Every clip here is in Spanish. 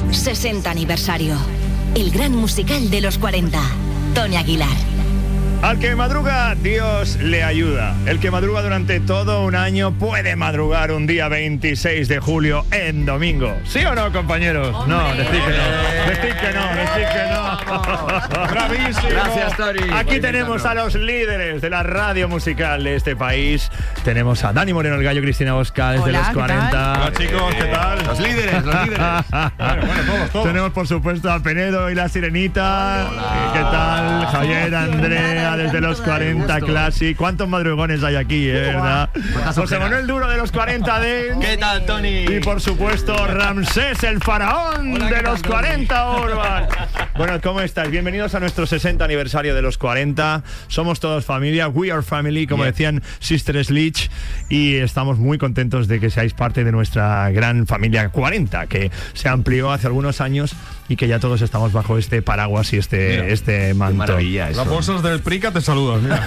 60 aniversario. El gran musical de los 40. Tony Aguilar. Al que madruga, Dios le ayuda. El que madruga durante todo un año puede madrugar un día 26 de julio en domingo. ¿Sí o no, compañeros? ¡Hombre! No, decid que no. Bravísimo. Gracias, Tori. Aquí tenemos a los líderes de la radio musical de este país. Tenemos a Dani Moreno, el gallo, Cristina Bosca, desde los 40. Hola, chicos, ¿qué tal? Los líderes. Bueno, todos. Tenemos, por supuesto, a Penedo y la Sirenita. Hola. ¿Qué tal? Javier, Andrea, desde los 40 Classic. ¿Cuántos madrugones hay aquí, verdad? José Manuel Duro de los 40 de... ¿Qué tal, Tony? Y por supuesto, Ramsés, el faraón de los 40 Urban. Bueno, ¿cómo estáis? Bienvenidos a nuestro 60 aniversario de los 40. Somos todos familia, we are family, como decían Sister Sledge. Y estamos muy contentos de que seáis parte de nuestra gran familia 40, que se amplió hace algunos años y que ya todos estamos bajo este paraguas y este manto. Qué maravilla eso. Las bolsas del Prica te saludan, mira.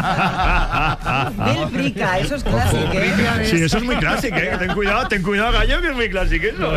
Del Prica, eso es clásico, ¿eh? Sí, eso es muy clásico, ¿eh? Ten cuidado, gallo, que es muy clásico eso.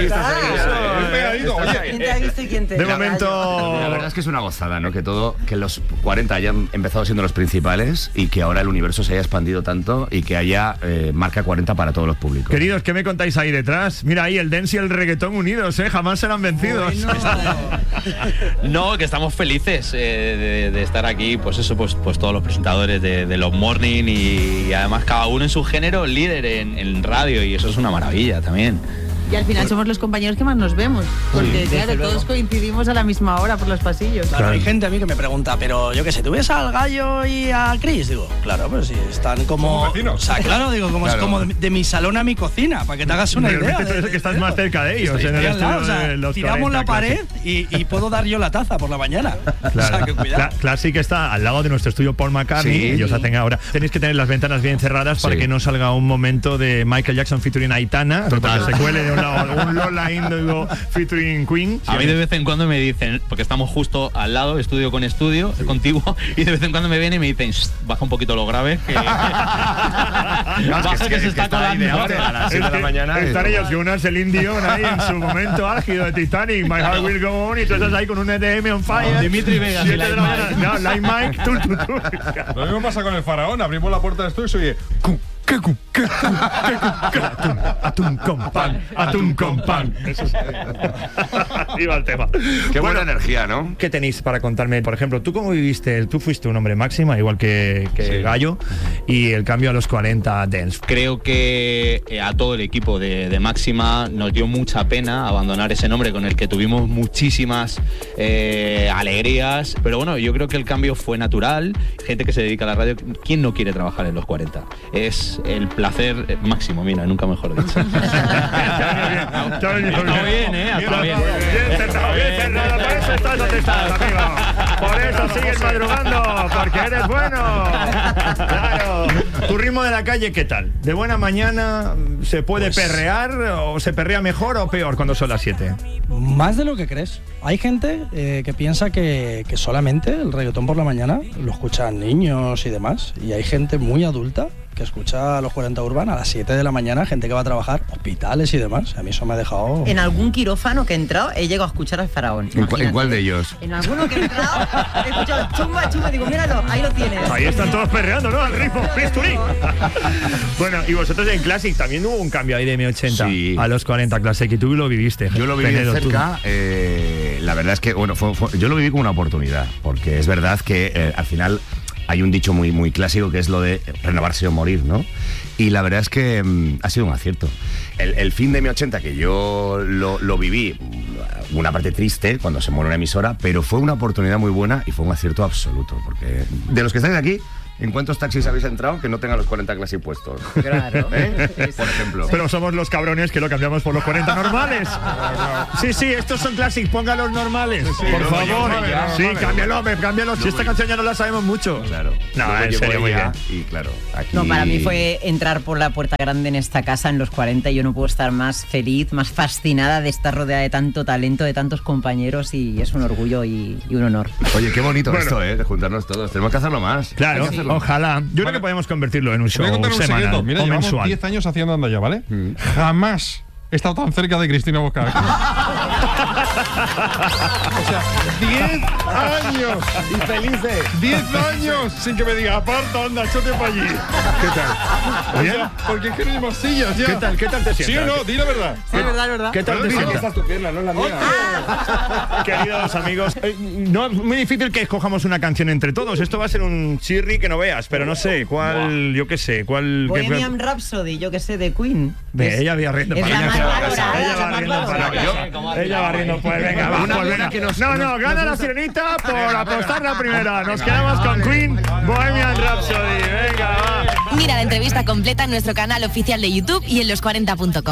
¿Quién te ha visto y quién te... De momento... La verdad es que es una gozada, ¿no? Que los 40 hayan empezado siendo los principales y que ahora el universo se haya expandido tanto y que haya marca 40 para todos los públicos. Queridos, ¿qué me contáis ahí detrás? Mira ahí el dance y el reggaetón unidos, ¿eh? Jamás serán vencidos. No, que estamos felices de estar aquí, pues todos los presentadores de los morning y además cada uno en su género líder en radio, y eso es una maravilla también. Y al final somos los compañeros que más nos vemos, porque claro, todos coincidimos a la misma hora por los pasillos. Claro, hay gente a mí que me pregunta, pero yo qué sé, ¿tú ves al gallo y a Chris? Digo, claro, pero si están como vecinos. O sea, claro, digo, como Claro. es como de mi salón a mi cocina, para que te hagas una idea. Realmente tú eres que estás más cerca de ellos en el Estoy al lado, estudio o sea, de los tiramos 40 la pared Classic. y puedo dar yo la taza por la mañana. O sea, que cuidado. Classic está al lado de nuestro estudio Paul McCartney. Sí. Ellos hacen ahora. Tenéis que tener las ventanas bien cerradas para Sí. que no salga un momento de Michael Jackson featuring Aitana, Total. porque se cuele de un lado un Lola Índigo featuring Queen. A mí de vez en cuando me dicen, porque estamos justo al lado, estudio con estudio, contiguo, y de vez en cuando me vienen y me dicen, baja un poquito lo grave, que, baja que se está colando. A las 7 de la mañana. Están ellos, Jonas, el indio, ahí en su momento álgido de Titanic, My Heart Will Go On, y tú estás ahí con un EDM on fire. Dimitri Vegas y 7 de la Like mañana. No, Like Mike, tú. Lo mismo pasa con el faraón. Abrimos la puerta de esto y se oye... Atún con pan. Eso es. Iba el tema. Qué buena Bueno, energía, ¿no? ¿qué tenéis para contarme? Por ejemplo, ¿tú cómo viviste? Tú fuiste un hombre máxima, igual que Sí. Gallo, y el cambio a los 40 Dance. Creo que a todo el equipo de Máxima nos dio mucha pena abandonar ese nombre con el que tuvimos muchísimas alegrías, pero bueno, yo creo que el cambio fue natural. Gente que se dedica a la radio, ¿quién no quiere trabajar en los 40? Es el placer máximo, mira, nunca mejor dicho. Está bien, Está bien, bien cerrado, por eso estás donde estás, amigo. Por eso sigues madrugando, porque eres bueno. Claro. Tu ritmo de la calle, ¿qué tal? ¿De buena mañana se puede perrear o se perrea mejor o peor cuando son las 7? Más de lo que crees. Hay gente que piensa que solamente el reggaetón por la mañana lo escuchan niños y demás. Y hay gente muy adulta que escucha a los 40 Urban a las 7 de la mañana, gente que va a trabajar, hospitales y demás. A mí eso me ha dejado... En algún quirófano que he entrado, he llegado a escuchar al faraón. ¿En cuál de ellos? En alguno que he entrado, he escuchado chumba, digo, míralo, ahí lo tienes. Ahí están todos perreando, ¿no? Al ritmo, bisturí. Bueno, y vosotros en Classic también hubo un cambio ahí de M80 Sí. a los 40 Classic, y tú lo viviste. Yo lo viví de Penedo, tú. cerca. La verdad es que, bueno, yo lo viví como una oportunidad, porque es verdad que al final hay un dicho muy clásico que es lo de renovarse o morir, ¿no? Y la verdad es que ha sido un acierto. El fin de M80, que yo lo viví, una parte triste cuando se muere una emisora, pero fue una oportunidad muy buena y fue un acierto absoluto, porque de los que estáis aquí, ¿en cuántos taxis habéis entrado que no tengan los 40 Classic puestos? Claro. Por ejemplo. Pero somos los cabrones que lo cambiamos por los 40 normales. Sí, estos son Classic, ponga los normales. Por favor. Sí, cámbialo. Si esta canción ya no la sabemos mucho. Claro. No, Luego en llegó serio, muy ella bien. Y claro, aquí... No, para mí fue entrar por la puerta grande en esta casa en los 40 y yo no puedo estar más feliz, más fascinada de estar rodeada de tanto talento, de tantos compañeros, y es un orgullo y un honor. Oye, qué bonito Bueno. esto, de juntarnos todos. Tenemos que hacerlo más. Claro, Hay que hacerlo. ojalá. Yo creo que podemos convertirlo en un Te voy a show contar un semanal secreto. Mira, o llevamos mensual. 10 años haciendo Anda Ya, ¿vale? Jamás he estado tan cerca de Cristina Bosca. O sea, 10 años. Y felices. 10 años sin que me diga, aparta, anda, échate para allí. ¿Qué tal? O ¿Bien? sea, porque es que no hay más sillas ya. ¿Qué tal te sientas? ¿Sí o no? Di la verdad. Sí, es verdad. ¿Qué tal te sientas? Esta es tu pierna, no es la mía. Queridos amigos, no es muy difícil que escojamos una canción entre todos. Esto va a ser un chirri que no veas, pero no sé cuál, yo qué sé, cuál. Bohemian Rhapsody, yo que sé, de Queen. Ella va riendo es para la allá. más valorada, Ella la va más riendo para valorada. allá. Ella va riendo, pues venga, vamos. No, gana la Sirenita por apostar la primera. Nos quedamos con Queen, Bohemian Rhapsody. Venga, va. Mira la entrevista completa en nuestro canal oficial de YouTube y en los40.com.